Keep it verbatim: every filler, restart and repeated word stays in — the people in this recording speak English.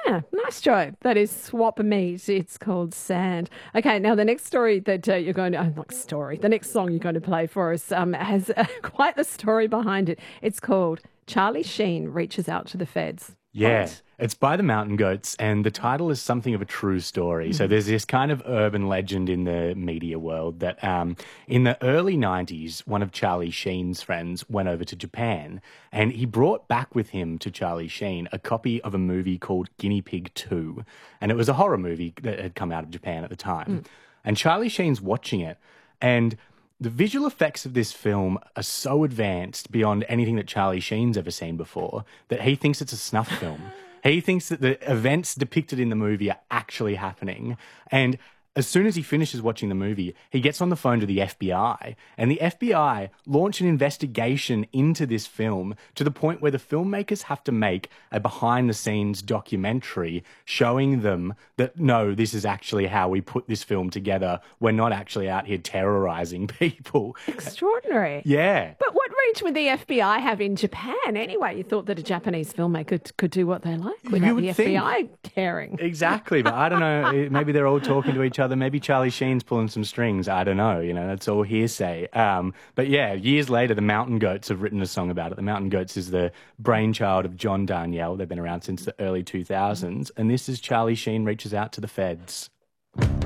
Yeah, nice joke. That is swap meat. It's called Sand. Okay, now the next story that uh, you're going to, oh, not story, the next song you're going to play for us um, has uh, quite the story behind it. It's called Charlie Sheen Reaches Out to the Feds. Yeah, What? it's by the Mountain Goats, and the title is something of a true story. Mm. So there's this kind of urban legend in the media world that um, in the early nineties, one of Charlie Sheen's friends went over to Japan, and he brought back with him to Charlie Sheen a copy of a movie called Guinea Pig two, and it was a horror movie that had come out of Japan at the time. Mm. And Charlie Sheen's watching it, and the visual effects of this film are so advanced beyond anything that Charlie Sheen's ever seen before that he thinks it's a snuff film. He thinks that the events depicted in the movie are actually happening. And as soon as he finishes watching the movie, he gets on the phone to the F B I, and the F B I launch an investigation into this film to the point where the filmmakers have to make a behind-the-scenes documentary showing them that, no, this is actually how we put this film together. We're not actually out here terrorizing people. Extraordinary. Yeah. But what reach would the F B I have in Japan anyway? You thought that a Japanese filmmaker t- could do what they like without the F B I caring. Exactly, but I don't know. Maybe they're all talking to each other. Maybe Charlie Sheen's pulling some strings. I don't know. You know, that's all hearsay. Um, but yeah, years later, the Mountain Goats have written a song about it. The Mountain Goats is the brainchild of John Darnielle. They've been around since the early two thousands. And this is Charlie Sheen Reaches Out to the Feds.